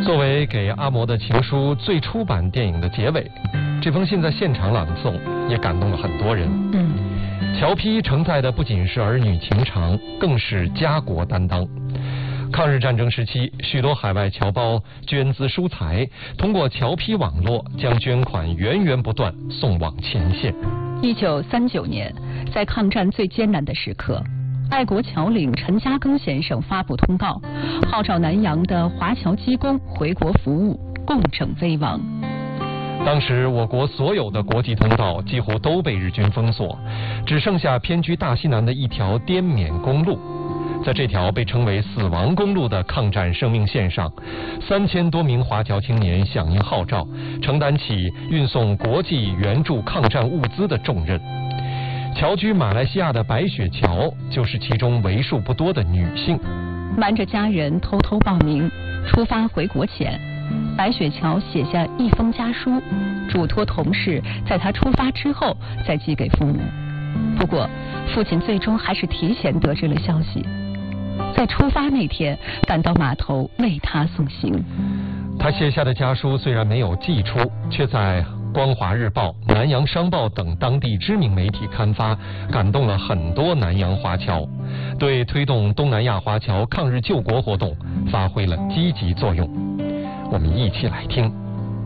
作为给阿嬷的情书最初版电影的结尾，这封信在现场朗诵也感动了很多人。侨批承载的不仅是儿女情长，更是家国担当。抗日战争时期，许多海外侨胞捐资疏财，通过侨批网络将捐款源源不断送往前线。 1939年，在抗战最艰难的时刻，爱国侨领陈嘉庚先生发布通告，号召南洋的华侨机工回国服务，共拯危亡。 当时我国所有的国际通道几乎都被日军封锁，只剩下偏居大西南的一条滇缅公路。在这条被称为死亡公路的抗战生命线上，3000多名华侨青年响应号召，承担起运送国际援助抗战物资的重任。侨居马来西亚的白雪乔就是其中为数不多的女性。 瞒着家人偷偷报名，出发回国前，白雪乔写下一封家书，嘱托同事在她出发之后再寄给父母。不过，父亲最终还是提前得知了消息，在出发那天赶到码头为他送行。 他写下的家书虽然没有寄出，却在《光华日报》、《南洋商报》等当地知名媒体刊发，感动了很多南洋华侨，对推动东南亚华侨抗日救国活动发挥了积极作用。我们一起来听。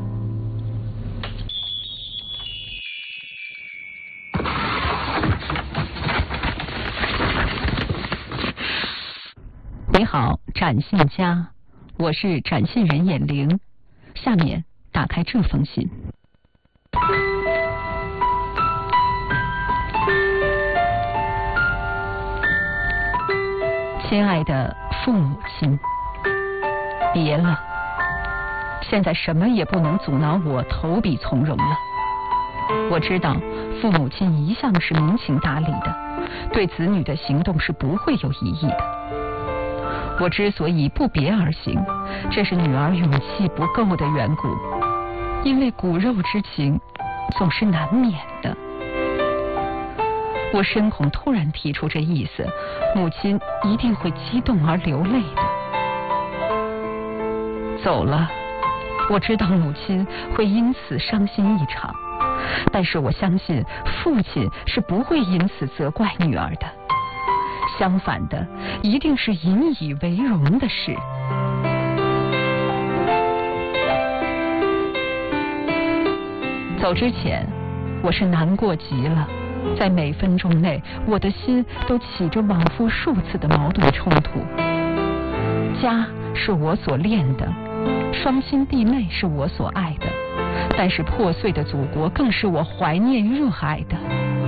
你好，展信家，我是展信人眼玲。下面打开这封信。亲爱的父母亲，别了，现在什么也不能阻挠我投笔从戎了。我知道父母亲一向是明情达理的，对子女的行动是不会有异议的。我之所以不别而行，这是女儿勇气不够的缘故，因为骨肉之情总是难免的。我深恐突然提出这意思，母亲一定会激动而流泪的。走了，我知道母亲会因此伤心一场，但是我相信父亲是不会因此责怪女儿的。相反的，一定是引以为荣的事。走之前，我是难过极了，在每分钟内，我的心都起着往复数次的矛盾冲突。家是我所恋的，双亲弟妹是我所爱的，但是破碎的祖国更是我怀念热爱的。